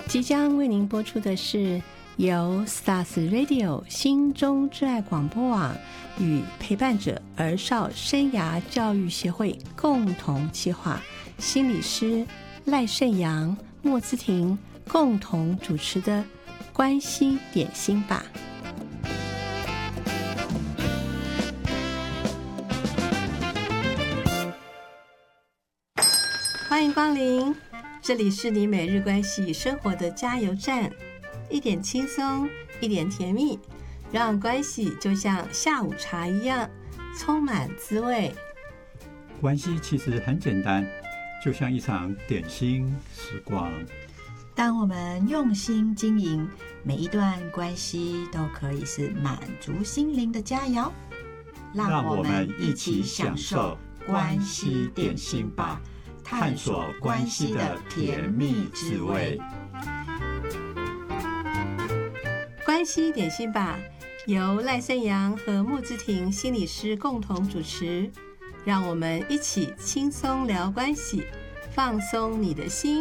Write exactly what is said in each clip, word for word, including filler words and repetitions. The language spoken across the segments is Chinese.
即将为您播出的是由 Stars Radio 心中之爱广播网与陪伴者儿少生涯教育协会共同企划，心理师赖胜阳、莫姿婷共同主持的关系点心吧。欢迎光临，这里是你每日关系生活的加油站，一点轻松，一点甜蜜，让关系就像下午茶一样充满滋味。 关系其实很简单，就像一场点心时光。 当我们用心经营，每一段关系都可以是满足心灵的佳肴。 让我们一起享受关系点心吧，探索关系的甜蜜滋味。 关系点心吧，由赖胜阳和莫姿婷心理师共同主持，让我们一起轻松聊关系，放松你的心。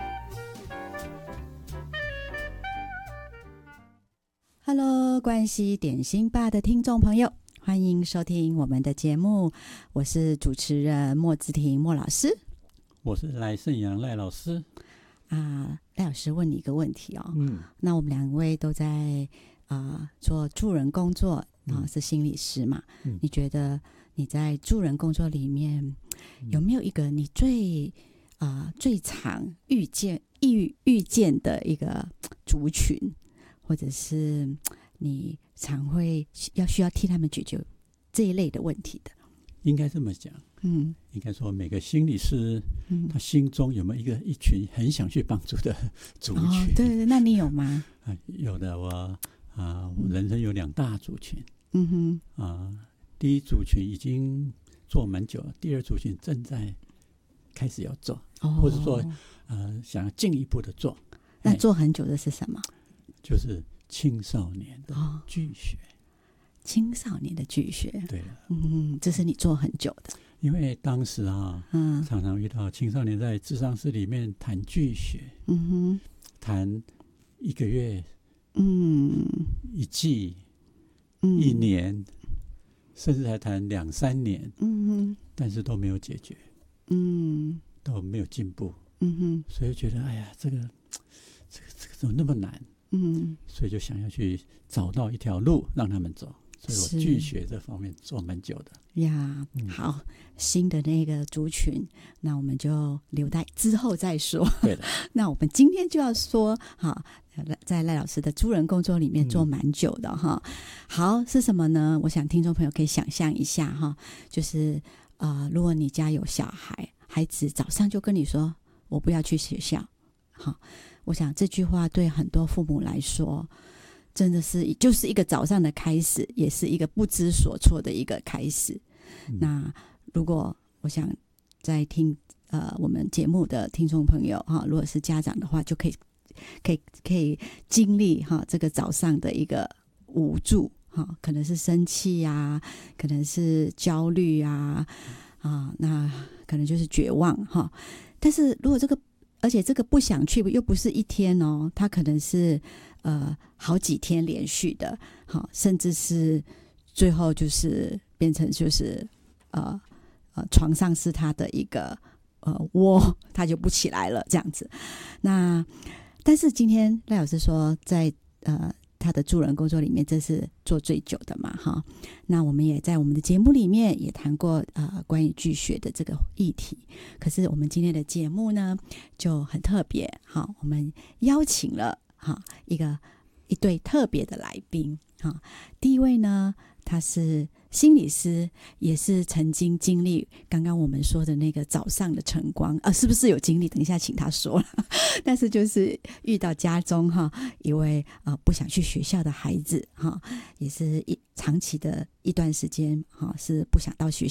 Hello， 关系点心吧的听众朋友，欢迎收听我们的节目，我是主持人莫姿婷莫老师。 我是赖胜阳赖老师。 啊，赖老师问你一个问题哦。 嗯， 那我们两位都在啊、呃、做助人工作啊、呃，是心理师嘛？嗯，你觉得你在助人工作里面、嗯、有没有一个你最啊、呃、最常遇见遇遇见的一个族群，或者是你常会要需要替他们解决这一类的问题的？ 应该这么讲。嗯，应该说每个心理师、嗯、他心中有没有一个一群很想去帮助的族群？哦、 对对，那你有吗？ 啊、有的，我啊，我人生有两大族群。嗯哼，啊，第一族群已经做蛮久了，第二族群正在开始要做，哦、或者说呃想要进一步的做。 那做很久的是什么？ 就是青少年的拒学。哦、 青少年的拒学， 对了， 嗯，这是你做很久的。 因为当时啊，嗯，常常遇到青少年在諮商室里面谈拒学，嗯哼，谈一个月，嗯，一季，嗯，一年，甚至还谈两三年，嗯哼，但是都没有解决，嗯，都没有进步，嗯哼，所以觉得哎呀，这个，这个，这个怎么那么难？嗯，所以就想要去找到一条路让他们走。所以我拒学这方面做蛮久的呀。嗯、好，新的那个族群，那我们就留待之后再说。 对的。 那我们今天就要说，哈，在赖老师的助人工作里面做蛮久的哈、嗯。好，是什么呢？我想听众朋友可以想象一下哈，就是呃，如果你家有小孩，孩子早上就跟你说我不要去学校，好，我想这句话对很多父母来说。真的是就是一个早上的开始，也是一个不知所措的一个开始。嗯、那如果我想在听呃我们节目的听众朋友哈，如果是家长的话，就可以可以可以经历哈这个早上的一个无助哈，可能是生气啊，可能是焦虑啊啊，那可能就是绝望哈。但是如果这个而且这个不想去又不是一天哦，它可能是呃好几天连续的，好，甚至是最后就是变成就是呃呃床上是他的一个呃窝，他就不起来了这样子。那但是今天赖老师说在呃他的助人工作里面，这是做最久的嘛哈。那我们也在我们的节目里面也谈过呃关于拒学的这个议题。可是我们今天的节目呢就很特别，好，我们邀请了哈一个一对特别的来宾哈。第一位呢，他是心理师，也是曾经经历刚刚我们说的那个早上的晨光啊，是不是有经历？等一下请他说了。但是就是遇到家中哈一位啊不想去学校的孩子哈，也是一长期的一段时间哈是不想到学